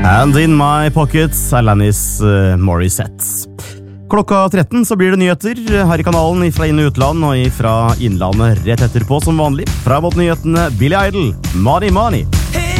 And In My Pockets, Alanis Morissette. Klokka 13 så blir det nyheter her i kanalen fra inn- og utland og fra innlandet rett etterpå som vanlig. Fra mot nyhetene Billy Idol, Money Money.